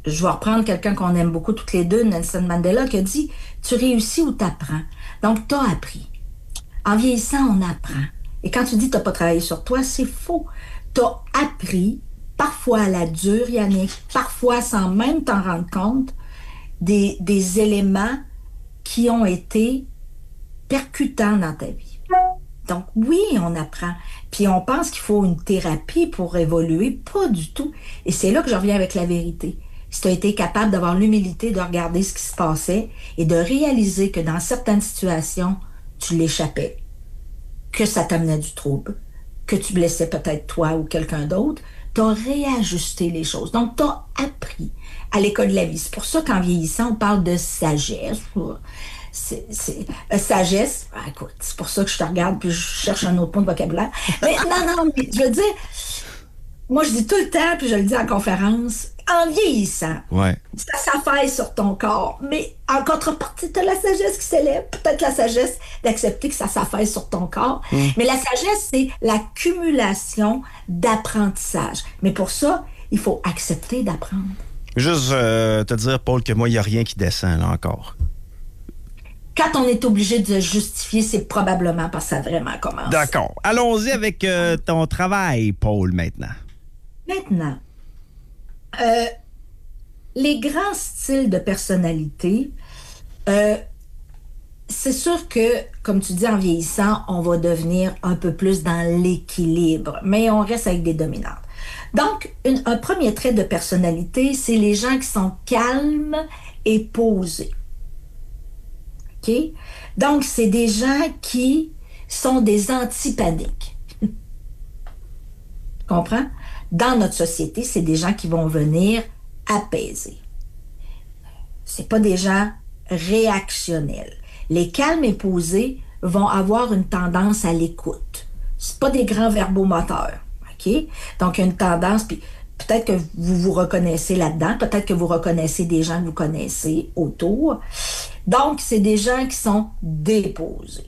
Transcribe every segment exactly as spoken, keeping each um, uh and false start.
je vais reprendre quelqu'un qu'on aime beaucoup toutes les deux, Nelson Mandela, qui a dit « Tu réussis ou t'apprends ». Donc, t'as appris. En vieillissant, on apprend. Et quand tu dis que t'as pas travaillé sur toi, c'est faux. T'as appris, parfois à la dure, Yannick, parfois sans même t'en rendre compte, des, des éléments qui ont été percutants dans ta vie. Donc, oui, on apprend. Puis on pense qu'il faut une thérapie pour évoluer. Pas du tout. Et c'est là que je reviens avec la vérité. Si tu as été capable d'avoir l'humilité de regarder ce qui se passait et de réaliser que dans certaines situations, tu l'échappais, que ça t'amenait du trouble, que tu blessais peut-être toi ou quelqu'un d'autre, tu as réajusté les choses. Donc, tu as appris à l'école de la vie. C'est pour ça qu'en vieillissant, on parle de sagesse. C'est, c'est, euh, sagesse, ah, écoute, c'est pour ça que je te regarde puis je cherche un autre mot de vocabulaire. Mais non, non, mais je veux dire, moi, je dis tout le temps, puis je le dis en conférence, en vieillissant, ouais. ça s'affaisse sur ton corps. Mais en contrepartie, tu as la sagesse qui s'élève. Peut-être la sagesse d'accepter que ça s'affaisse sur ton corps. Mm. Mais la sagesse, c'est l'accumulation d'apprentissage. Mais pour ça, il faut accepter d'apprendre. Juste euh, te dire, Paul, que moi, il n'y a rien qui descend, là, encore. Quand on est obligé de justifier, c'est probablement parce que ça a vraiment commencé. D'accord. Allons-y avec euh, ton travail, Paul, maintenant. Maintenant, euh, les grands styles de personnalité, euh, c'est sûr que, comme tu dis, en vieillissant, on va devenir un peu plus dans l'équilibre, mais on reste avec des dominantes. Donc, une, un premier trait de personnalité, c'est les gens qui sont calmes et posés. OK? Donc, c'est des gens qui sont des anti-paniques. Tu comprends? Dans notre société, c'est des gens qui vont venir apaiser. C'est pas des gens réactionnels. Les calmes et posés vont avoir une tendance à l'écoute. C'est pas des grands verbomoteurs. OK? Donc, il y a une tendance, puis peut-être que vous vous reconnaissez là-dedans, peut-être que vous reconnaissez des gens que vous connaissez autour. Donc, c'est des gens qui sont déposés.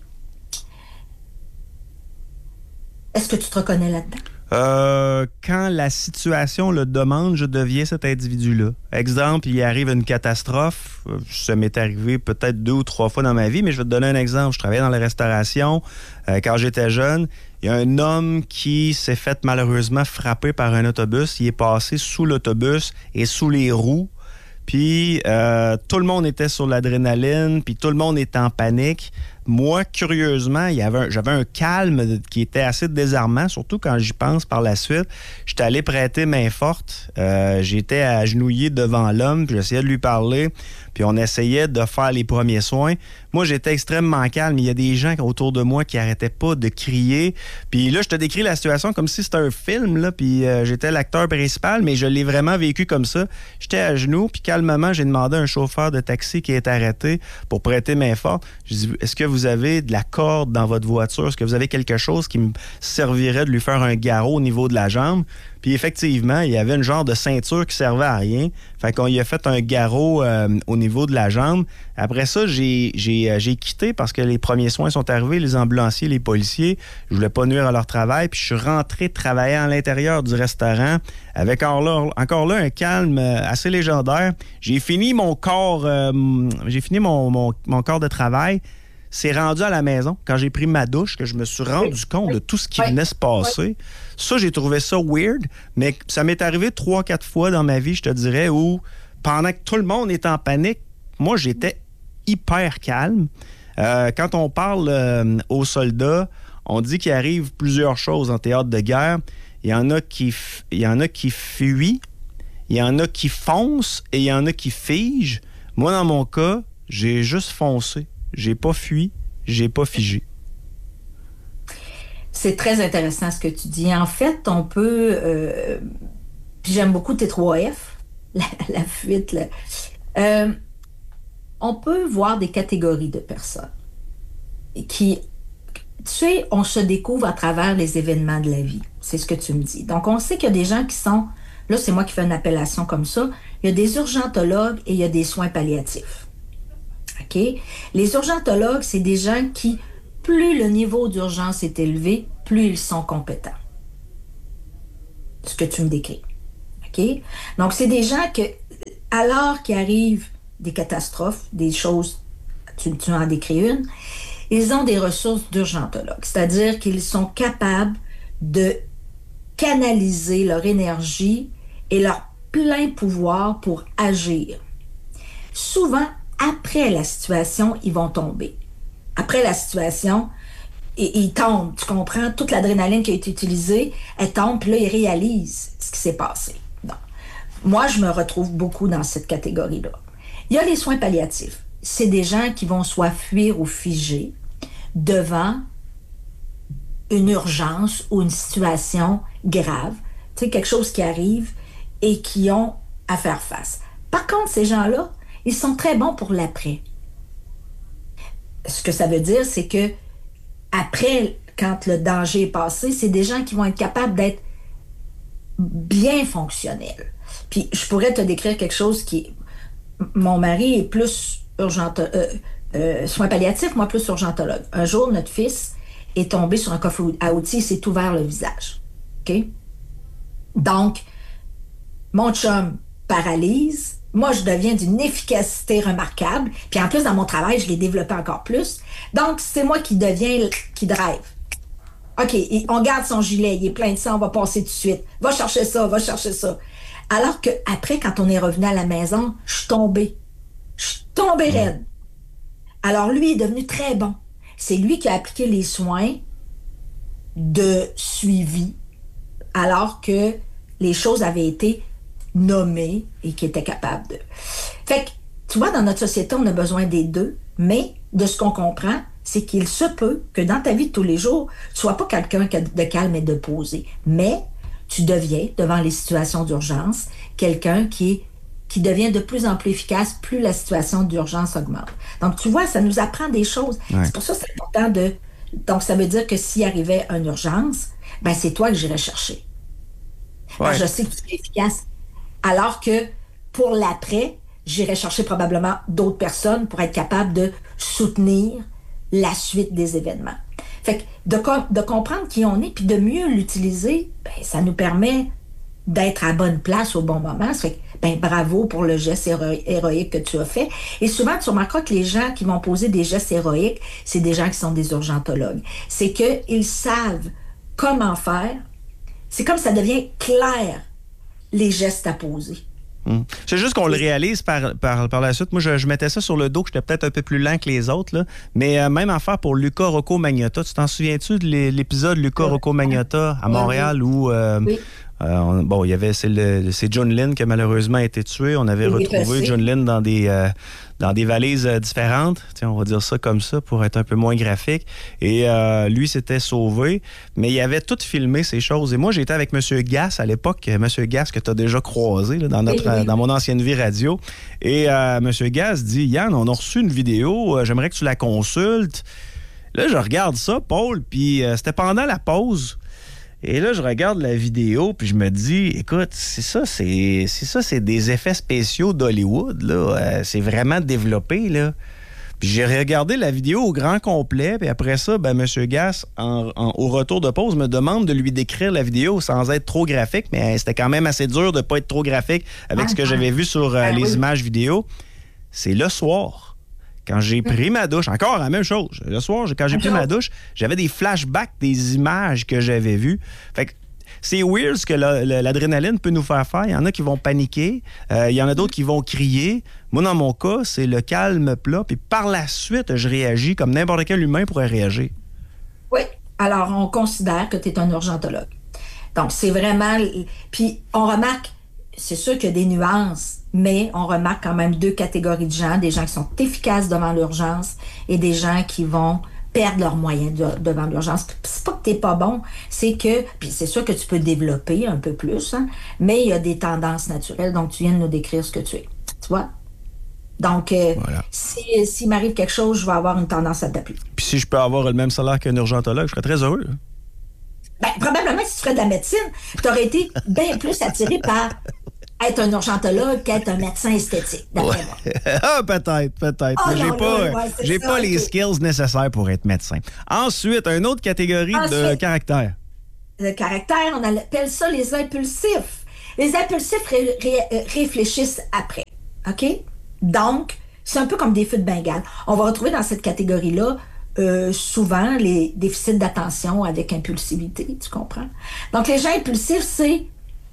Est-ce que tu te reconnais là-dedans? Euh, quand la situation le demande, je deviens cet individu-là. Exemple, il arrive une catastrophe. Ça m'est arrivé peut-être deux ou trois fois dans ma vie, mais je vais te donner un exemple. Je travaillais dans la restauration euh, quand j'étais jeune. Il y a un homme qui s'est fait malheureusement frapper par un autobus. Il est passé sous l'autobus et sous les roues. Puis euh, tout le monde était sur l'adrénaline, puis tout le monde était en panique. Moi, curieusement, il y avait un, j'avais un calme qui était assez désarmant, surtout quand j'y pense par la suite. J'étais allé prêter main forte. Euh, j'étais agenouillé devant l'homme, puis j'essayais de lui parler, puis on essayait de faire les premiers soins. Moi, j'étais extrêmement calme. Il y a des gens autour de moi qui arrêtaient pas de crier. Puis là, je te décris la situation comme si c'était un film, là, puis euh, j'étais l'acteur principal, mais je l'ai vraiment vécu comme ça. J'étais à genoux, puis calmement, j'ai demandé à un chauffeur de taxi qui est arrêté pour prêter main forte. Je dis, est-ce que vous avez de la corde dans votre voiture? Est-ce que vous avez quelque chose qui me servirait de lui faire un garrot au niveau de la jambe? Puis effectivement, il y avait une genre de ceinture qui servait à rien. Fait qu'on y a fait un garrot euh, au niveau de la jambe. Après ça, j'ai, j'ai, euh, j'ai quitté parce que les premiers soins sont arrivés, les ambulanciers, les policiers. Je voulais pas nuire à leur travail. Puis je suis rentré travailler à l'intérieur du restaurant avec encore là, encore là un calme assez légendaire. J'ai fini mon corps, euh, j'ai fini mon, mon, mon corps de travail. C'est rendu à la maison, quand j'ai pris ma douche, que je me suis rendu compte de tout ce qui venait se passer. Ça, j'ai trouvé ça weird, mais ça m'est arrivé trois, quatre fois dans ma vie, je te dirais, où pendant que tout le monde est en panique, moi, j'étais hyper calme. Euh, quand on parle euh, aux soldats, on dit qu'il arrive plusieurs choses en théâtre de guerre. Il y en a qui, f- il y en a qui fuient, il y en a qui foncent et il y en a qui figent. Moi, dans mon cas, j'ai juste foncé. J'ai pas fui, j'ai pas figé. C'est très intéressant ce que tu dis. En fait, on peut... Euh, puis j'aime beaucoup tes trois F, la, la fuite. Là. Euh, on peut voir des catégories de personnes qui... Tu sais, on se découvre à travers les événements de la vie. C'est ce que tu me dis. Donc, on sait qu'il y a des gens qui sont... Là, c'est moi qui fais une appellation comme ça. Il y a des urgentologues et il y a des soins palliatifs. OK? Les urgentologues, c'est des gens qui, plus le niveau d'urgence est élevé, plus ils sont compétents. Ce que tu me décris. OK? Donc, c'est des gens que, alors qu'il arrive des catastrophes, des choses, tu, tu en décris une, ils ont des ressources d'urgentologues, c'est-à-dire qu'ils sont capables de canaliser leur énergie et leur plein pouvoir pour agir. Souvent, après la situation, ils vont tomber. Après la situation, et, ils tombent, tu comprends? Toute l'adrénaline qui a été utilisée, elle tombe, puis là, ils réalisent ce qui s'est passé. Donc, moi, je me retrouve beaucoup dans cette catégorie-là. Il y a les soins palliatifs. C'est des gens qui vont soit fuir ou figer devant une urgence ou une situation grave, tu sais, quelque chose qui arrive et qui ont à faire face. Par contre, ces gens-là, ils sont très bons pour l'après. Ce que ça veut dire, c'est que après, quand le danger est passé, c'est des gens qui vont être capables d'être bien fonctionnels. Puis, je pourrais te décrire quelque chose qui est... Mon mari est plus urgente, euh, euh, soins palliatifs, moi plus urgentologue. Un jour, notre fils est tombé sur un coffre à outils et s'est ouvert le visage. OK? Donc, mon chum paralyse. Moi, je deviens d'une efficacité remarquable. Puis en plus, dans mon travail, je l'ai développé encore plus. Donc, c'est moi qui deviens, qui drive. OK, on garde son gilet, il est plein de sang, on va passer tout de suite. Va chercher ça, va chercher ça. Alors qu'après, quand on est revenu à la maison, je suis tombée. Je suis tombée raide. Alors, lui est devenu très bon. C'est lui qui a appliqué les soins de suivi, alors que les choses avaient été nommées et qui était capable de... Fait que, tu vois, dans notre société, on a besoin des deux, mais de ce qu'on comprend, c'est qu'il se peut que dans ta vie de tous les jours, tu sois pas quelqu'un de calme et de posé, mais tu deviens, devant les situations d'urgence, quelqu'un qui est qui devient de plus en plus efficace, plus la situation d'urgence augmente. Donc, tu vois, ça nous apprend des choses. Ouais. C'est pour ça que c'est important de... Donc, ça veut dire que s'il arrivait une urgence, ben c'est toi que j'irais chercher. Ouais. Alors, je sais que tu es efficace. Alors que, pour l'après, j'irais chercher probablement d'autres personnes pour être capable de soutenir la suite des événements. Fait que de, com- de comprendre qui on est, puis de mieux l'utiliser, ben, ça nous permet d'être à bonne place au bon moment. Ça fait que, ben, bravo pour le geste héro- héroïque que tu as fait. Et souvent, tu remarqueras que les gens qui vont poser des gestes héroïques, c'est des gens qui sont des urgentologues. C'est qu'ils savent comment faire. C'est comme ça devient clair, les gestes à poser. Hum. C'est juste qu'on le réalise par, par, par la suite. Moi, je, je mettais ça sur le dos, que j'étais peut-être un peu plus lent que les autres, là. Mais euh, même affaire pour Luca Rocco Magnotta. Tu t'en souviens-tu de l'épisode Luca Rocco Magnotta à Montréal oui. où... Euh, oui. Euh, on, bon, il y avait c'est, le, c'est John Lynn qui a malheureusement été tué. On avait oui, retrouvé John Lynn dans des euh, dans des valises euh, différentes. Tiens, on va dire ça comme ça pour être un peu moins graphique. Et euh, lui s'était sauvé, mais il avait tout filmé ces choses. Et moi, j'étais avec M. Gass à l'époque, M. Gass que tu as déjà croisé là, dans notre oui, oui. dans mon ancienne vie radio. Et euh, M. Gass dit, Yann, on a reçu une vidéo. Euh, j'aimerais que tu la consultes. Là, je regarde ça, Paul, puis euh, c'était pendant la pause. Et là, je regarde la vidéo, puis je me dis, écoute, c'est ça, c'est, c'est ça, c'est des effets spéciaux d'Hollywood, là. Euh, c'est vraiment développé, là. Puis j'ai regardé la vidéo au grand complet, puis après ça, ben, M. Gass, en, en, au retour de pause, me demande de lui décrire la vidéo sans être trop graphique, mais c'était quand même assez dur de ne pas être trop graphique avec ah, ce que j'avais vu sur euh, ah, les oui. images vidéo. C'est le soir. Quand j'ai pris ma douche, encore la même chose. Le soir, quand j'ai pris ma douche, j'avais des flashbacks des images que j'avais vues. Fait que c'est weird ce que la, la, l'adrénaline peut nous faire faire. Il y en a qui vont paniquer. Euh, il y en a d'autres qui vont crier. Moi, dans mon cas, c'est le calme plat. Puis par la suite, je réagis comme n'importe quel humain pourrait réagir. Oui. Alors, on considère que tu es un urgentologue. Donc, c'est vraiment... Puis, on remarque, c'est sûr qu'il y a des nuances, mais on remarque quand même deux catégories de gens, des gens qui sont efficaces devant l'urgence et des gens qui vont perdre leurs moyens de, devant l'urgence. C'est pas que t'es pas bon, c'est que, puis c'est sûr que tu peux développer un peu plus, hein, mais il y a des tendances naturelles, donc tu viens de nous décrire ce que tu es, tu vois? Donc, euh, voilà. si, s'il m'arrive quelque chose, je vais avoir une tendance à t'appeler. Puis si je peux avoir le même salaire qu'un urgentologue, je serais très heureux. Ben, probablement, si tu ferais de la médecine, tu aurais été bien plus attiré par être un urgentologue qu'être un médecin esthétique, d'après ouais. moi. Ah, peut-être, peut-être. Oh, mais non, j'ai pas, non, ouais, j'ai ça, pas okay. les skills nécessaires pour être médecin. Ensuite, une autre catégorie Ensuite, de caractère. Le caractère, on appelle ça les impulsifs. Les impulsifs ré- ré- réfléchissent après. OK? Donc, c'est un peu comme des feux de Bengale. On va retrouver dans cette catégorie-là euh, souvent les déficits d'attention avec impulsivité, tu comprends? Donc, les gens impulsifs, c'est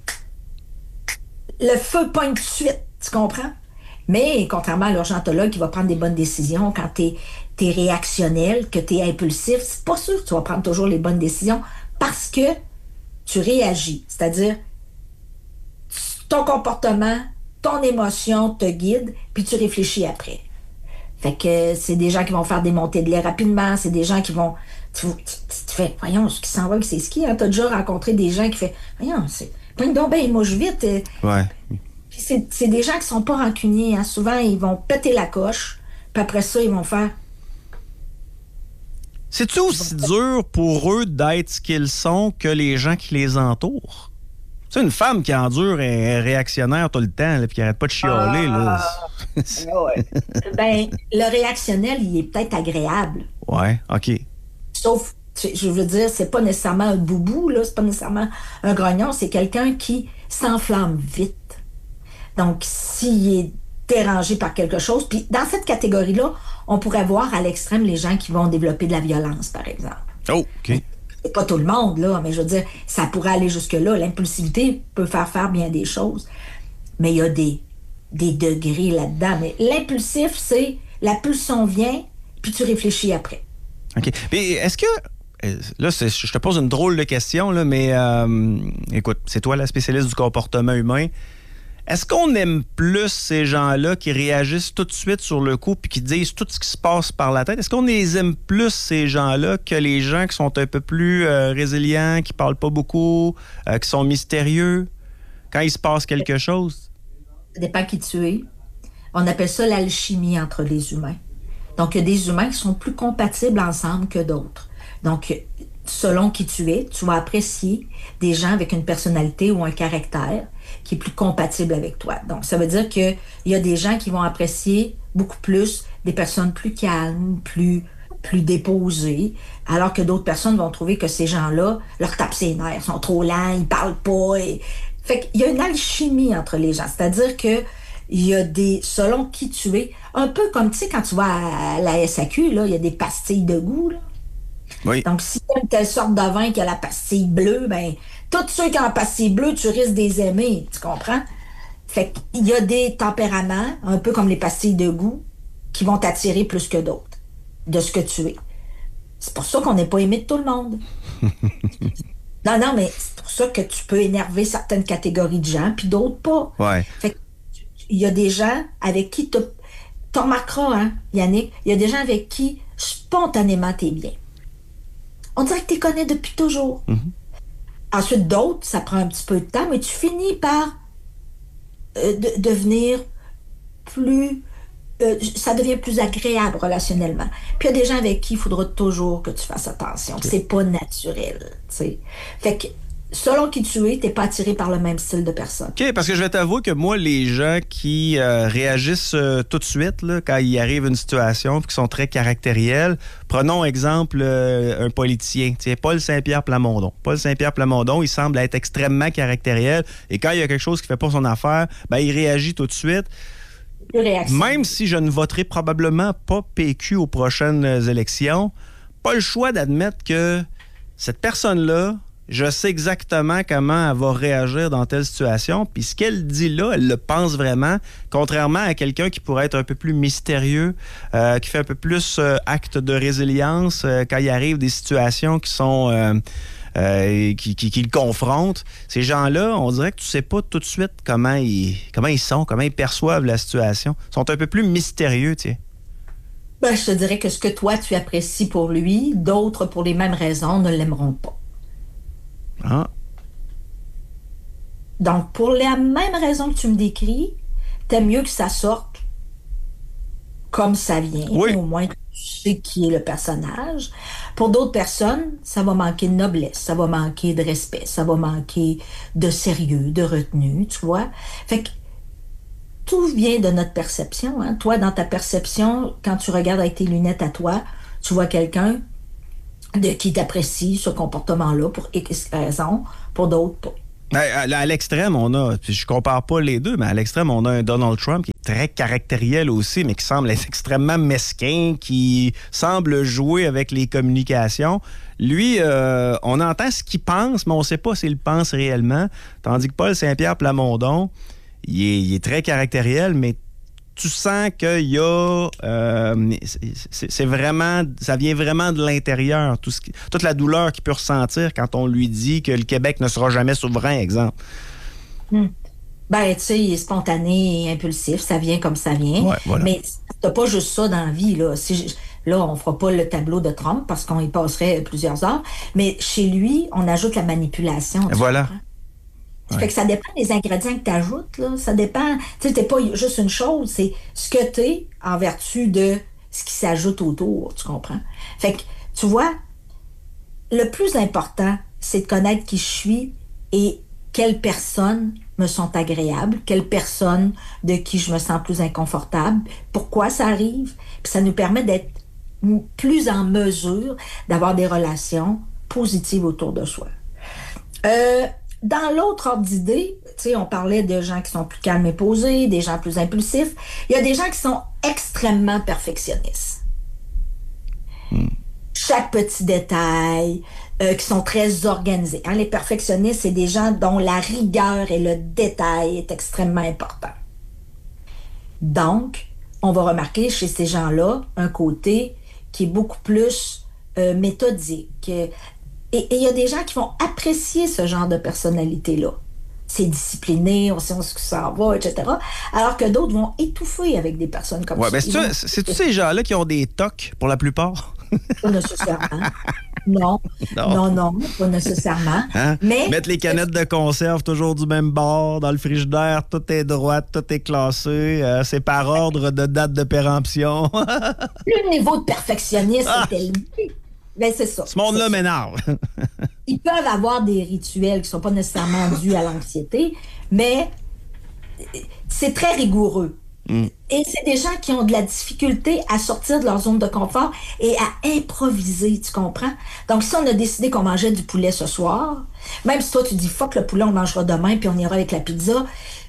le feu pogne tout de suite, tu comprends? Mais contrairement à l'urgentologue qui va prendre des bonnes décisions quand tu es réactionnel, que tu es impulsif, c'est pas sûr que tu vas prendre toujours les bonnes décisions parce que tu réagis. C'est-à-dire, ton comportement, ton émotion te guide, puis tu réfléchis après. Fait que c'est des gens qui vont faire des montées de lait rapidement, c'est des gens qui vont... Tu, tu, tu fais, voyons, ce qui s'en va, c'est ski. Hein? Tu as déjà rencontré des gens qui font, voyons, c'est... Pogne donc ben, moi je vite. Ouais. C'est, c'est des gens qui sont pas rancuniers. Hein. Souvent, ils vont péter la coche, puis après ça, ils vont faire... C'est-tu aussi dur pour eux d'être ce qu'ils sont que les gens qui les entourent? C'est une femme qui endure est réactionnaire tout le temps, puis qui arrête pas de chialer. Là. Ah, ouais. Ben, le réactionnel, il est peut-être agréable. Ouais, OK. Sauf, je veux dire, c'est pas nécessairement un boubou, là, c'est pas nécessairement un grognon, c'est quelqu'un qui s'enflamme vite. Donc, s'il est dérangé par quelque chose, puis dans cette catégorie-là, on pourrait voir à l'extrême les gens qui vont développer de la violence, par exemple. Oh, OK. C'est pas tout le monde, là, mais je veux dire, ça pourrait aller jusque-là. L'impulsivité peut faire faire bien des choses, mais il y a des, des degrés là-dedans. Mais l'impulsif, c'est la pulsion vient, puis tu réfléchis après. OK. Puis est-ce que... Là, c'est, je te pose une drôle de question, là, mais euh, écoute, c'est toi la spécialiste du comportement humain. Est-ce qu'on aime plus ces gens-là qui réagissent tout de suite sur le coup puis qui disent tout ce qui se passe par la tête? Est-ce qu'on les aime plus, ces gens-là, que les gens qui sont un peu plus euh, résilients, qui parlent pas beaucoup, euh, qui sont mystérieux quand il se passe quelque chose? Ça dépend qui tu es. On appelle ça l'alchimie entre les humains. Donc, il y a des humains qui sont plus compatibles ensemble que d'autres. Donc, selon qui tu es, tu vas apprécier des gens avec une personnalité ou un caractère qui est plus compatible avec toi. Donc, ça veut dire qu'il y a des gens qui vont apprécier beaucoup plus des personnes plus calmes, plus, plus déposées, alors que d'autres personnes vont trouver que ces gens-là leur tapent ses nerfs, sont trop lents, ils parlent pas. Et... Fait qu'il y a une alchimie entre les gens. C'est-à-dire que il y a des, selon qui tu es, un peu comme, tu sais, quand tu vas à la S A Q, là, il y a des pastilles de goût, là. Oui. Donc, si tu as une telle sorte de vin qui a la pastille bleue, ben, tous ceux qui ont la pastille bleue, tu risques de les aimer, tu comprends? Fait qu'il y a des tempéraments, un peu comme les pastilles de goût, qui vont t'attirer plus que d'autres, de ce que tu es. C'est pour ça qu'on n'est pas aimé de tout le monde. Non, non, mais c'est pour ça que tu peux énerver certaines catégories de gens, puis d'autres pas. Ouais. Fait qu'il y a des gens avec qui tu remarqueras, hein, Yannick, il y a des gens avec qui spontanément t'es bien. On dirait que tu les connais depuis toujours. Mm-hmm. Ensuite, d'autres, ça prend un petit peu de temps, mais tu finis par euh, de, devenir plus... Euh, ça devient plus agréable relationnellement. Puis il y a des gens avec qui il faudra toujours que tu fasses attention. Okay. C'est pas naturel, tu sais. Fait que selon qui tu es, t'es pas attiré par le même style de personne. OK, parce que je vais t'avouer que moi, les gens qui euh, réagissent euh, tout de suite là, quand il arrive une situation puis qui sont très caractériels, prenons exemple euh, un politicien, tu sais, Paul Saint-Pierre Plamondon. Paul Saint-Pierre Plamondon, il semble être extrêmement caractériel et quand il y a quelque chose qui fait pas son affaire, ben il réagit tout de suite. Même si je ne voterai probablement pas P Q aux prochaines élections, pas le choix d'admettre que cette personne-là, je sais exactement comment elle va réagir dans telle situation. Puis ce qu'elle dit là, elle le pense vraiment, contrairement à quelqu'un qui pourrait être un peu plus mystérieux, euh, qui fait un peu plus euh, acte de résilience euh, quand il arrive des situations qui sont... Euh, Euh, qui, qui, qui le confrontent. Ces gens-là, on dirait que tu sais pas tout de suite comment ils, comment ils sont, comment ils perçoivent la situation. Ils sont un peu plus mystérieux, tu sais. Ben, je te dirais que ce que toi, tu apprécies pour lui, d'autres, pour les mêmes raisons, ne l'aimeront pas. Ah. Donc, pour la même raison que tu me décris, t'aimes mieux que ça sorte comme ça vient. Oui. Au moins, tu sais qui est le personnage. Pour d'autres personnes, ça va manquer de noblesse, ça va manquer de respect, ça va manquer de sérieux, de retenue, tu vois. Fait que tout vient de notre perception. Hein. Toi, dans ta perception, quand tu regardes avec tes lunettes à toi, tu vois quelqu'un de qui t'apprécie ce comportement-là pour X raisons, pour d'autres pas. À, à l'extrême, on a, puis je compare pas les deux, mais à l'extrême, on a un Donald Trump qui est très caractériel aussi, mais qui semble être extrêmement mesquin, qui semble jouer avec les communications. Lui, euh, on entend ce qu'il pense, mais on sait pas s'il pense réellement. Tandis que Paul Saint-Pierre Plamondon, il est, il est très caractériel, mais tu sens qu'il y a... Euh, c'est, c'est vraiment... Ça vient vraiment de l'intérieur. Tout ce qui, toute la douleur qu'il peut ressentir quand on lui dit que le Québec ne sera jamais souverain, exemple. Hum. Ben, tu sais, il est spontané et impulsif. Ça vient comme ça vient. Ouais, voilà. Mais t'as pas juste ça dans la vie, là. Si je, là, on fera pas le tableau de Trump parce qu'on y passerait plusieurs heures. Mais chez lui, on ajoute la manipulation. Voilà. Comprends? Ça fait que ça dépend des ingrédients que tu ajoutes, là. Ça dépend. Tu sais, t'es pas juste une chose, c'est ce que t'es en vertu de ce qui s'ajoute autour, tu comprends? Fait que, tu vois, le plus important, c'est de connaître qui je suis et quelles personnes me sont agréables, quelles personnes de qui je me sens plus inconfortable, pourquoi ça arrive. Puis ça nous permet d'être plus en mesure d'avoir des relations positives autour de soi. Euh... Dans l'autre ordre d'idée, tu sais, on parlait de gens qui sont plus calmes et posés, des gens plus impulsifs. Il y a des gens qui sont extrêmement perfectionnistes. Mm. Chaque petit détail, euh, qui sont très organisés. Hein? Les perfectionnistes, c'est des gens dont la rigueur et le détail est extrêmement important. Donc, on va remarquer chez ces gens-là un côté qui est beaucoup plus euh, méthodique. Et il y a des gens qui vont apprécier ce genre de personnalité-là. C'est discipliné, on sait où ça va, et cetera. Alors que d'autres vont étouffer avec des personnes comme ouais, ça. Ben c'est, vont... c'est tous ces gens-là qui ont des tocs pour la plupart? Pas nécessairement. Non, non, non, non, pas nécessairement. Hein? Mais mettre les canettes de conserve toujours du même bord, dans le frigidaire, tout est droit, tout est classé, euh, c'est par ordre de date de péremption. Le niveau de perfectionnisme ah! est élevé. Ben, c'est ça. Ce monde-là m'énerve. Ils peuvent avoir des rituels qui ne sont pas nécessairement dus à l'anxiété, mais c'est très rigoureux. Mm. Et c'est des gens qui ont de la difficulté à sortir de leur zone de confort et à improviser, tu comprends? Donc, si on a décidé qu'on mangeait du poulet ce soir, même si toi, tu dis « fuck le poulet, on le mangera demain, puis on ira avec la pizza »,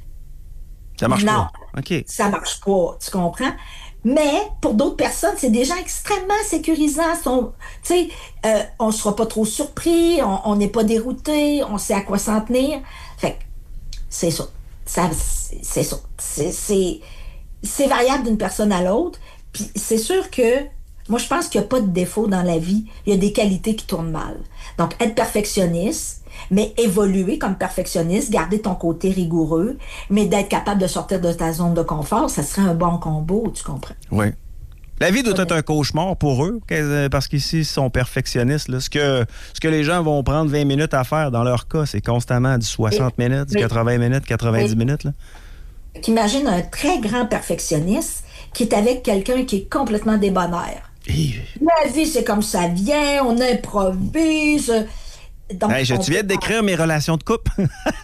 ça marche non, pas. Okay. Ça marche pas, tu comprends? Mais pour d'autres personnes, c'est des gens extrêmement sécurisants. Sont, tu sais, euh, on ne sera pas trop surpris, on n'est pas dérouté, on sait à quoi s'en tenir. Fait que c'est ça. ça c'est, c'est ça. C'est, c'est, c'est variable d'une personne à l'autre. Puis c'est sûr que moi, je pense qu'il n'y a pas de défaut dans la vie. Il y a des qualités qui tournent mal. Donc, être perfectionniste, mais évoluer comme perfectionniste, garder ton côté rigoureux, mais d'être capable de sortir de ta zone de confort, ça serait un bon combo, tu comprends? Oui. La vie doit être un cauchemar pour eux, parce qu'ici, ils sont perfectionnistes. Là. Ce, que, ce que les gens vont prendre vingt minutes à faire, dans leur cas, c'est constamment du soixante et, minutes, du quatre-vingts minutes, quatre-vingt-dix et, minutes. Là. Qu'imagine un très grand perfectionniste qui est avec quelqu'un qui est complètement débonnaire. Et... La vie, c'est comme ça vient, on improvise... Donc, hey, je, tu viens de décrire mes relations de couple.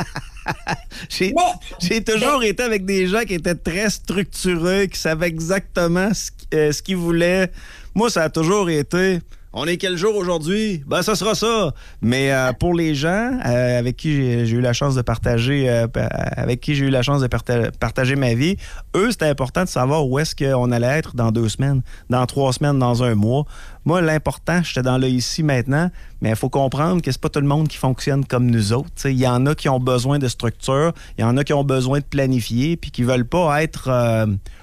j'ai, mais, j'ai toujours mais... été avec des gens qui étaient très structurés, qui savaient exactement ce, euh, ce qu'ils voulaient. Moi, ça a toujours été... On est quel jour aujourd'hui? Ben, ça sera ça. Mais euh, pour les gens euh, avec qui j'ai, j'ai eu la chance de partager euh, avec qui j'ai eu la chance de parta- partager ma vie, eux, c'était important de savoir où est-ce qu'on allait être dans deux semaines, dans trois semaines, dans un mois. Moi, l'important, j'étais dans le ici maintenant, mais il faut comprendre que c'est pas tout le monde qui fonctionne comme nous autres. Il y en a qui ont besoin de structure, il y en a qui ont besoin de planifier, puis qui veulent pas être... Euh,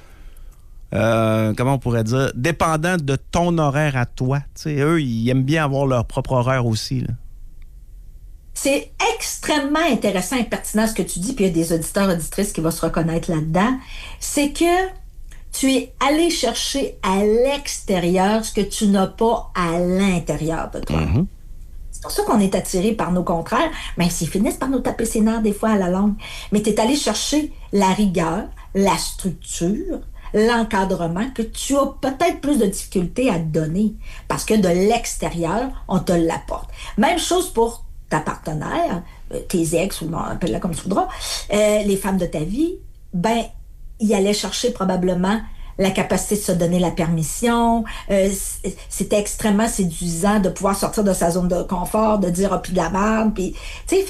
Euh, comment on pourrait dire, dépendant de ton horaire à toi. T'sais, eux, ils aiment bien avoir leur propre horaire aussi. Là. C'est extrêmement intéressant et pertinent ce que tu dis, puis il y a des auditeurs, auditrices qui vont se reconnaître là-dedans. C'est que tu es allé chercher à l'extérieur ce que tu n'as pas à l'intérieur de toi. Mm-hmm. C'est pour ça qu'on est attiré par nos contraires, même s'ils finissent par nous taper ses nerfs des fois à la longue. Mais tu es allé chercher la rigueur, la structure, l'encadrement que tu as peut-être plus de difficultés à te donner parce que de l'extérieur, on te l'apporte. Même chose pour ta partenaire, tes ex, ou appelle-la comme tu voudras, euh, les femmes de ta vie, ben, ils allaient chercher probablement la capacité de se donner la permission. Euh, c'était extrêmement séduisant de pouvoir sortir de sa zone de confort, de dire « ah, puis de la merde », puis, tu sais, fait que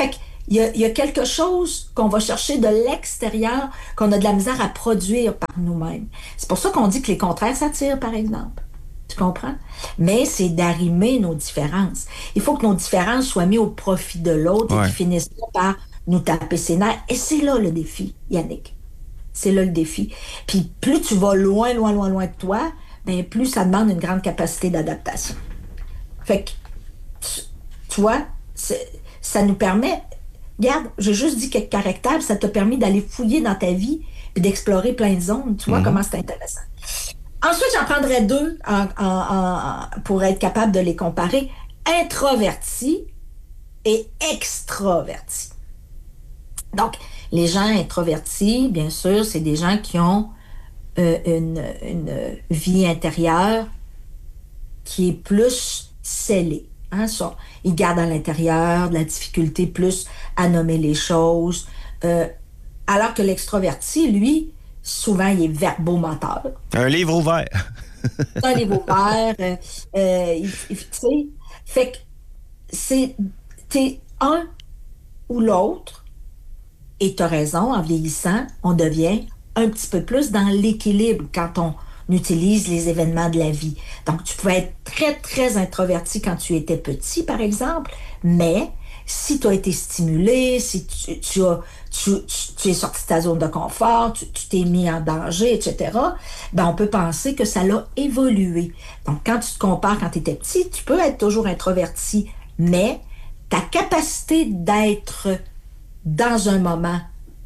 il y a, il y a quelque chose qu'on va chercher de l'extérieur, qu'on a de la misère à produire par nous-mêmes. C'est pour ça qu'on dit que les contraires s'attirent, par exemple. Tu comprends? Mais c'est d'arrimer nos différences. Il faut que nos différences soient mises au profit de l'autre ouais. et qu'ils finissent pas par nous taper ses nerfs. Et c'est là le défi, Yannick. C'est là le défi. Puis plus tu vas loin, loin, loin, loin de toi, bien plus ça demande une grande capacité d'adaptation. Fait que, tu, tu vois, ça nous permet... Regarde, j'ai juste dit quelques caractères, ça t'a permis d'aller fouiller dans ta vie et d'explorer plein de zones. Tu vois mm-hmm. comment c'est intéressant. Ensuite, j'en prendrais deux en, en, en, pour être capable de les comparer. Introverti et extraverti. Donc, les gens introvertis, bien sûr, c'est des gens qui ont euh, une, une vie intérieure qui est plus scellée. Hein, ça, ils gardent à l'intérieur de la difficulté plus à nommer les choses. Euh, alors que l'extroverti, lui, souvent, il est verbomoteur. Un livre ouvert. Un livre ouvert. Euh, euh, il, il, tu sais, fait que c'est, t'es un ou l'autre, et t'as raison, en vieillissant, on devient un petit peu plus dans l'équilibre quand on utilise les événements de la vie. Donc, tu pouvais être très, très introverti quand tu étais petit, par exemple, mais si tu as été stimulé, si tu, tu, as, tu, tu, tu es sorti de ta zone de confort, tu, tu t'es mis en danger, et cetera, ben on peut penser que ça l'a évolué. Donc, quand tu te compares quand tu étais petit, tu peux être toujours introverti, mais ta capacité d'être dans un moment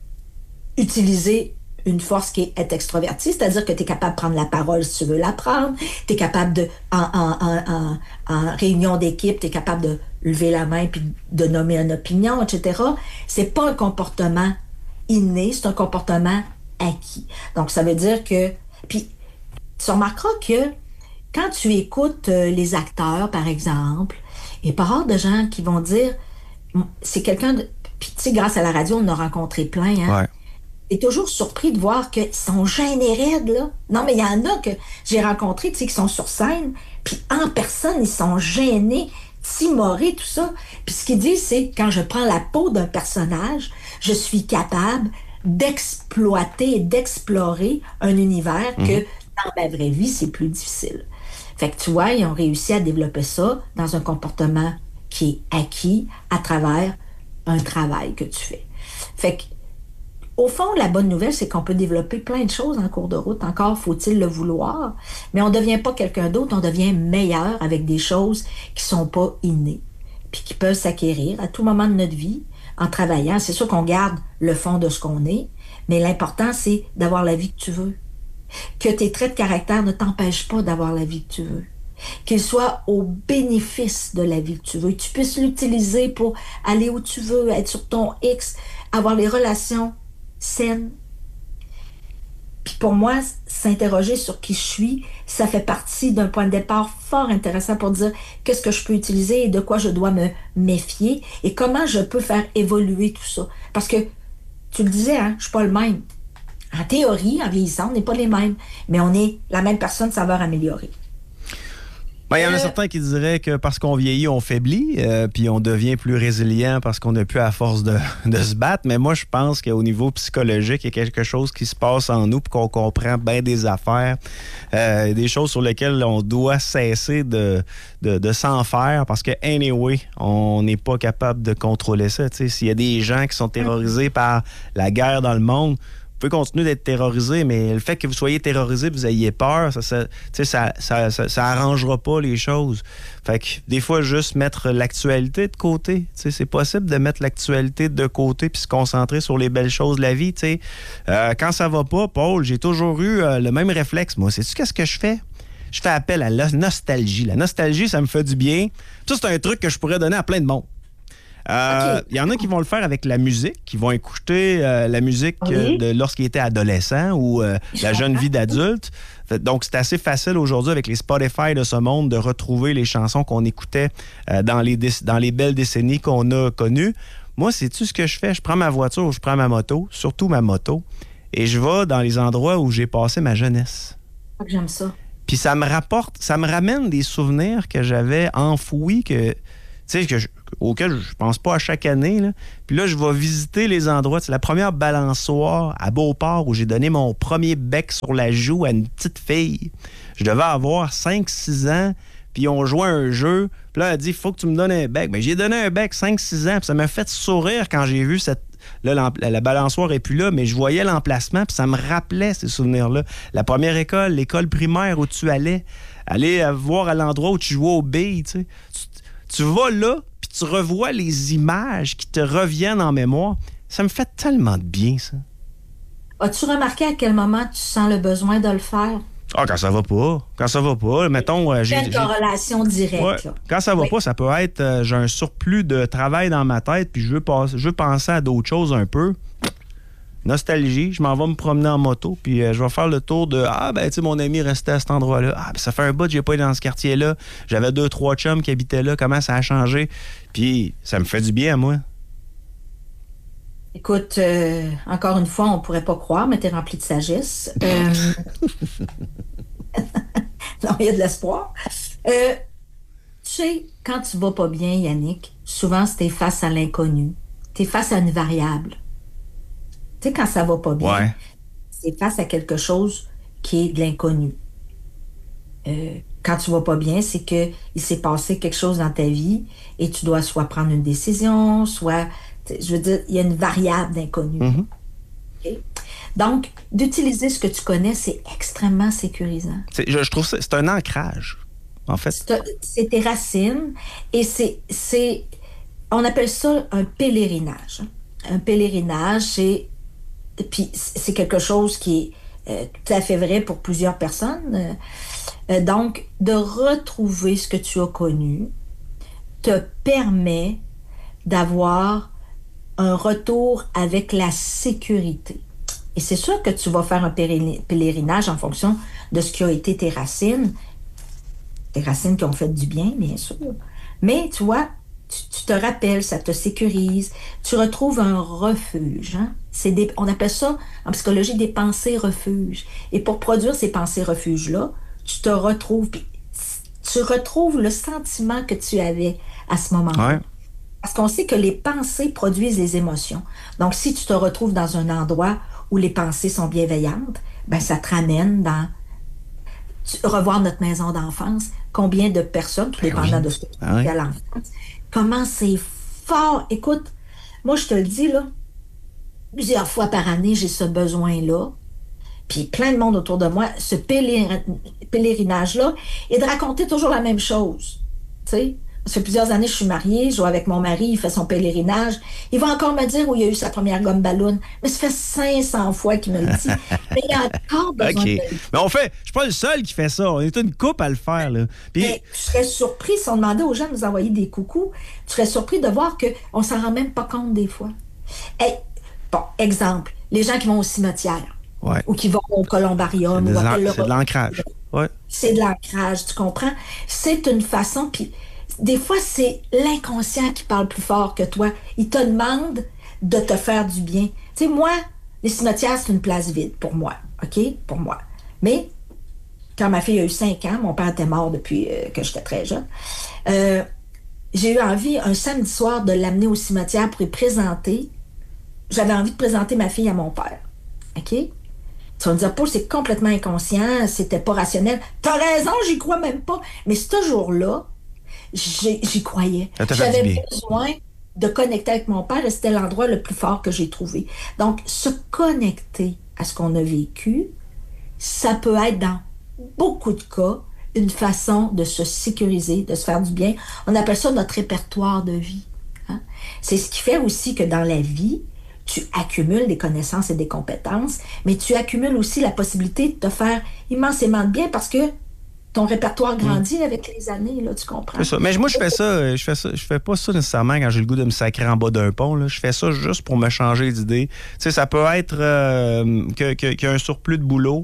utilisé une force qui est être extrovertie, c'est-à-dire que tu es capable de prendre la parole si tu veux la prendre, tu es capable de, en, en, en, en, en réunion d'équipe, tu es capable de lever la main puis de nommer une opinion, et cetera. C'est pas un comportement inné, c'est un comportement acquis. Donc, ça veut dire que... Puis, tu remarqueras que quand tu écoutes les acteurs, par exemple, il n'y a pas rare de gens qui vont dire... C'est quelqu'un de... Puis, tu sais, grâce à la radio, on en a rencontré plein, hein? Ouais. Et toujours surpris de voir qu'ils sont gênés raides, là. Non, mais il y en a que j'ai rencontrés, tu sais, qui sont sur scène, puis en personne, ils sont gênés, timorés, tout ça. Puis ce qu'ils disent, c'est, quand je prends la peau d'un personnage, je suis capable d'exploiter et d'explorer un univers mmh. que, dans ma vraie vie, c'est plus difficile. Fait que, tu vois, ils ont réussi à développer ça dans un comportement qui est acquis à travers un travail que tu fais. Fait que, au fond, la bonne nouvelle, c'est qu'on peut développer plein de choses en cours de route. Encore faut-il le vouloir. Mais on ne devient pas quelqu'un d'autre, on devient meilleur avec des choses qui ne sont pas innées, puis qui peuvent s'acquérir à tout moment de notre vie en travaillant. C'est sûr qu'on garde le fond de ce qu'on est, mais l'important, c'est d'avoir la vie que tu veux. Que tes traits de caractère ne t'empêchent pas d'avoir la vie que tu veux. Qu'il soit au bénéfice de la vie que tu veux. Que tu puisses l'utiliser pour aller où tu veux, être sur ton X, avoir les relations saine. Puis pour moi, s'interroger sur qui je suis, ça fait partie d'un point de départ fort intéressant pour dire qu'est-ce que je peux utiliser et de quoi je dois me méfier et comment je peux faire évoluer tout ça. Parce que, tu le disais, hein, je suis pas le même. En théorie, en vieillissant, on n'est pas les mêmes, mais on est la même personne saveur améliorée. Ben, il y en a certains qui diraient que parce qu'on vieillit, on faiblit, euh, puis on devient plus résilient parce qu'on n'a plus à force de, de se battre. Mais moi, je pense qu'au niveau psychologique, il y a quelque chose qui se passe en nous pour qu'on comprend bien des affaires, euh, des choses sur lesquelles on doit cesser de, de, de s'en faire parce que, anyway, on n'est pas capable de contrôler ça. T'sais. S'il y a des gens qui sont terrorisés par la guerre dans le monde, vous pouvez continuer d'être terrorisé, mais le fait que vous soyez terrorisé et que vous ayez peur, ça ça, ça, ça, ça, ça arrangera pas les choses. Fait que des fois, juste mettre l'actualité de côté. C'est possible de mettre l'actualité de côté puis se concentrer sur les belles choses de la vie. Euh, quand ça va pas, Paul, j'ai toujours eu euh, le même réflexe. Moi, sais-tu qu'est-ce que je fais? Je fais appel à la nostalgie. La nostalgie, ça me fait du bien. Ça, c'est un truc que je pourrais donner à plein de monde. Il euh, okay. y en a qui vont le faire avec la musique, qui vont écouter euh, la musique oui. euh, de lorsqu'ils étaient adolescents ou euh, la jeune vie d'adulte. Donc, c'est assez facile aujourd'hui avec les Spotify de ce monde de retrouver les chansons qu'on écoutait euh, dans, les dé- dans les belles décennies qu'on a connues. Moi, sais-tu ce que je fais? Je prends ma voiture ou je prends ma moto, surtout ma moto, et je vais dans les endroits où j'ai passé ma jeunesse. Ah, j'aime ça. Puis ça me rapporte, ça me ramène des souvenirs que j'avais enfouis, que... Tu sais, que je, auquel je pense pas à chaque année. Là. Puis là, je vais visiter les endroits. C'est la première balançoire à Beauport où j'ai donné mon premier bec sur la joue à une petite fille. Je devais avoir cinq six ans, puis on jouait à un jeu. Puis là, elle a dit, il faut que tu me donnes un bec. Mais j'ai donné un bec cinq six ans, puis ça m'a fait sourire quand j'ai vu cette... Là, la, la balançoire n'est plus là, mais je voyais l'emplacement, puis ça me rappelait ces souvenirs-là. La première école, l'école primaire où tu allais, aller voir à l'endroit où tu jouais aux billes, tu sais. Tu, tu vas là, puis tu revois les images qui te reviennent en mémoire. Ça me fait tellement de bien, ça. As-tu remarqué à quel moment tu sens le besoin de le faire? Ah, quand ça va pas. Quand ça va pas, mettons... Euh, j'ai une corrélation directe. Ouais. Là. Quand ça va oui. pas, ça peut être... Euh, j'ai un surplus de travail dans ma tête, puis je veux, passer, je veux penser à d'autres choses un peu. Nostalgie, je m'en vais me promener en moto, puis euh, je vais faire le tour de... Ah, ben, tu sais, mon ami restait à cet endroit-là. Ah, ben, ça fait un bout que j'ai pas été dans ce quartier-là. J'avais deux, trois chums qui habitaient là. Comment ça a changé? Puis ça me fait du bien à moi. Écoute, euh, encore une fois, on ne pourrait pas croire, mais tu es rempli de sagesse. Euh... non, il y a de l'espoir. Euh, tu sais, quand tu vas pas bien, Yannick, souvent, c'est face à l'inconnu. Tu es face à une variable. Tu sais, quand ça va pas bien, ouais. c'est face à quelque chose qui est de l'inconnu. Euh, quand tu vas pas bien, c'est qu'il s'est passé quelque chose dans ta vie et tu dois soit prendre une décision, soit... Je veux dire, il y a une variable d'inconnu. Mm-hmm. Okay? Donc, d'utiliser ce que tu connais, c'est extrêmement sécurisant. C'est, je, je trouve ça, c'est un ancrage, en fait. C'est, c'est tes racines et c'est, c'est... On appelle ça un pèlerinage. Un pèlerinage, c'est... Puis c'est quelque chose qui est euh, tout à fait vrai pour plusieurs personnes. Euh, donc, de retrouver ce que tu as connu te permet d'avoir un retour avec la sécurité. Et c'est sûr que tu vas faire un pèlerinage en fonction de ce qui a été tes racines, tes racines qui ont fait du bien, bien sûr. Mais tu vois, tu, tu te rappelles, ça te sécurise, tu retrouves un refuge. Hein? C'est des, on appelle ça en psychologie des pensées refuges. Et pour produire ces pensées refuges-là, tu te retrouves, puis tu retrouves le sentiment que tu avais à ce moment-là. Ouais. Parce qu'on sait que les pensées produisent les émotions. Donc, si tu te retrouves dans un endroit où les pensées sont bienveillantes, ben ça te ramène dans... Tu, revoir notre maison d'enfance, combien de personnes, tout dépendant oui. de ce que tu ah oui. fais à l'enfance, comment c'est fort. Écoute, moi, je te le dis, là, plusieurs fois par année, j'ai ce besoin-là, puis plein de monde autour de moi, ce pélérin, pèlerinage-là, et de raconter toujours la même chose, tu sais. Ça fait plusieurs années que je suis mariée, je joue avec mon mari, il fait son pèlerinage. Il va encore me dire où il a eu sa première gomme ballon. Mais ça fait cinq cents fois qu'il me le dit. Mais il y a encore besoin okay. de... Mais on fait... Je suis pas le seul qui fait ça. On est une couple à le faire, là. Puis... Mais je serais surpris, si on demandait aux gens de nous envoyer des coucous, tu serais surpris de voir qu'on s'en rend même pas compte des fois. Hey, bon, exemple, les gens qui vont au cimetière. Ouais. Ou qui vont au columbarium. C'est, ou de, le... c'est de l'ancrage. Ouais. C'est de l'ancrage, tu comprends? C'est une façon... Puis, des fois, c'est l'inconscient qui parle plus fort que toi. Il te demande de te faire du bien. Tu sais, moi, les cimetières, c'est une place vide pour moi. OK? Pour moi. Mais, quand ma fille a eu cinq ans, mon père était mort depuis euh, que j'étais très jeune, euh, j'ai eu envie, un samedi soir, de l'amener au cimetière pour y présenter. J'avais envie de présenter ma fille à mon père. OK? Tu vas me dire, Paul, c'est complètement inconscient, c'était pas rationnel. T'as raison, j'y crois même pas. Mais ce jour-là, J'y, j'y croyais. J'avais besoin de connecter avec mon père et c'était l'endroit le plus fort que j'ai trouvé. Donc, se connecter à ce qu'on a vécu, ça peut être dans beaucoup de cas une façon de se sécuriser, de se faire du bien. On appelle ça notre répertoire de vie. Hein? C'est ce qui fait aussi que dans la vie, tu accumules des connaissances et des compétences, mais tu accumules aussi la possibilité de te faire immensément de bien parce que ton répertoire grandit mmh. avec les années, là, tu comprends? C'est ça. Mais moi, je fais ça, je fais ça, je fais pas ça nécessairement quand j'ai le goût de me sacrer en bas d'un pont. Là. Je fais ça juste pour me changer d'idée. Tu sais, ça peut être euh, que, que, qu'il y a un surplus de boulot,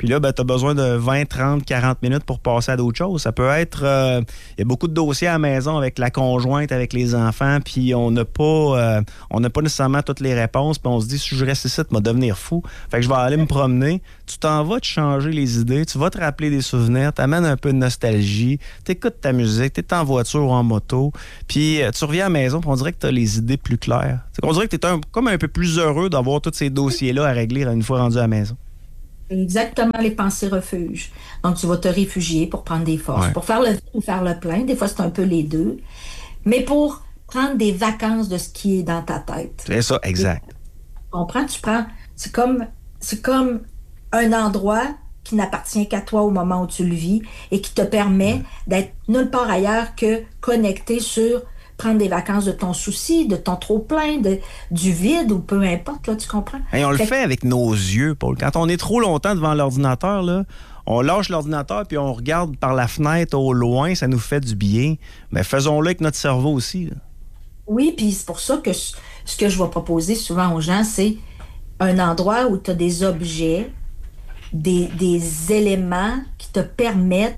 Puis là, ben, tu as besoin de vingt, trente, quarante minutes pour passer à d'autres choses. Ça peut être... Il euh, y a beaucoup de dossiers à la maison avec la conjointe, avec les enfants, puis on n'a pas, euh, on n'a pas nécessairement toutes les réponses, puis on se dit, si je reste ici, ça va devenir fou. Fait que je vais aller me promener. Tu t'en vas te changer les idées, tu vas te rappeler des souvenirs, t'amènes un peu de nostalgie, t'écoutes ta musique, t'es en voiture ou en moto, puis euh, tu reviens à la maison, puis on dirait que t'as les idées plus claires. C'est qu'on dirait que t'es un, comme un peu plus heureux d'avoir tous ces dossiers-là à régler une fois rendu à la maison. Exactement, les pensées refuges. Donc, tu vas te réfugier pour prendre des forces, Ouais. pour faire le vide ou faire le plein. Des fois, c'est un peu les deux. Mais pour prendre des vacances de ce qui est dans ta tête. C'est ça, exact. Tu comprends? Tu prends... C'est comme, c'est comme un endroit qui n'appartient qu'à toi au moment où tu le vis et qui te permet ouais. d'être nulle part ailleurs que connecté sur prendre des vacances de ton souci, de ton trop-plein, de, du vide ou peu importe, là, tu comprends? Et on fait le fait avec nos yeux, Paul. Quand on est trop longtemps devant l'ordinateur, là, on lâche l'ordinateur puis on regarde par la fenêtre au loin, ça nous fait du bien. Mais faisons-le avec notre cerveau aussi. Là. Oui, puis c'est pour ça que ce que je vais proposer souvent aux gens, c'est un endroit où tu as des objets, des, des éléments qui te permettent.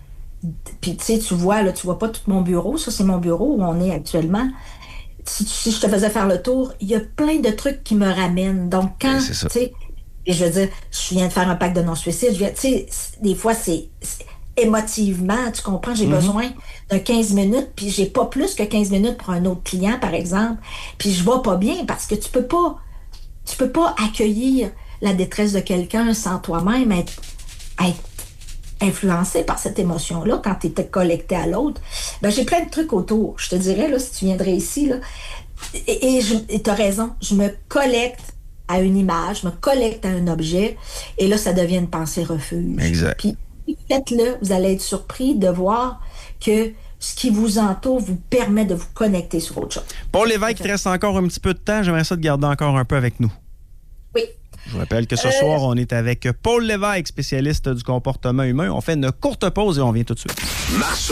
Puis, tu sais, tu vois, là, tu vois pas tout mon bureau. Ça, c'est mon bureau où on est actuellement. Si, si je te faisais faire le tour, il y a plein de trucs qui me ramènent. Donc, quand, tu sais, et je veux dire, je viens de faire un pacte de non-suicide, je viens, tu sais, des fois, c'est, c'est émotivement, tu comprends, j'ai mm-hmm. besoin de quinze minutes, puis j'ai pas plus que quinze minutes pour un autre client, par exemple. Puis je vais pas bien parce que tu peux pas, tu peux pas accueillir la détresse de quelqu'un sans toi-même être, être influencé par cette émotion-là quand tu étais connecté à l'autre. Ben, j'ai plein de trucs autour. Je te dirais, là, si tu viendrais ici, là, et tu as raison, je me collecte à une image, je me collecte à un objet, et là, ça devient une pensée refuge. Exact. Puis, faites-le, vous allez être surpris de voir que ce qui vous entoure vous permet de vous connecter sur autre chose. Paul Lévesque, il te reste encore un petit peu de temps. J'aimerais ça te garder encore un peu avec nous. Oui. Je vous rappelle que ce euh... soir, on est avec Paul Lévesque, spécialiste du comportement humain. On fait une courte pause et on vient tout de suite. Marceau.